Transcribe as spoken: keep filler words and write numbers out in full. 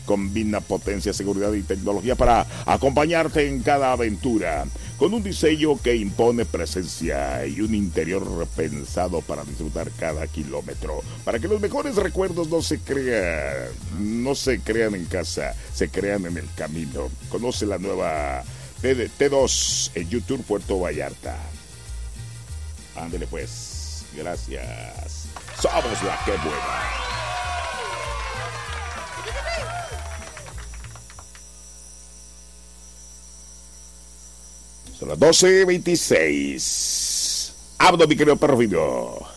Combina potencia, seguridad y tecnología para acompañarte en cada aventura. Con un diseño que impone presencia y un interior repensado para disfrutar cada kilómetro. Para que los mejores recuerdos no se crean, no se crean en casa, se crean en el camino. Conoce la nueva T dos en YouTube Puerto Vallarta. Ándele pues, gracias. Somos la que buena. Son las doce veintiséis. Abdo, mi querido perro fino.